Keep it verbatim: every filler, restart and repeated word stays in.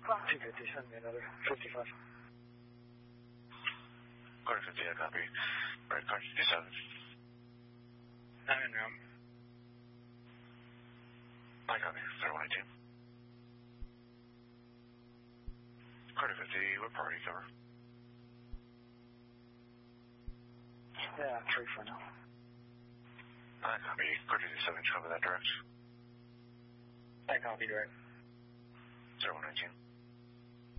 这个第三名的fifty-five. Carter fifty, I copy. Right, Carter fifty-seven. I'm in room. I copy. zero one eight two. Carter fifty, what party cover? Yeah, three for now. I copy. Carter fifty-seven, cover that direct. I copy direct. zero one nine two.